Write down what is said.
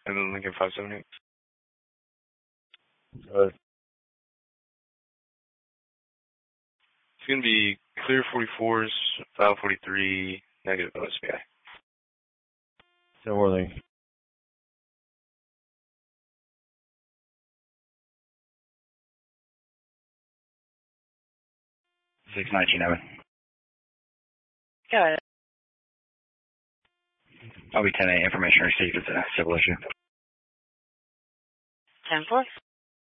and then Lincoln 578. It's going to be clear 44s, file 43, negative OSPI. So Worthing. 619, Evan. Got it. I'll be 10A, information received. It's a civil issue. 10-4.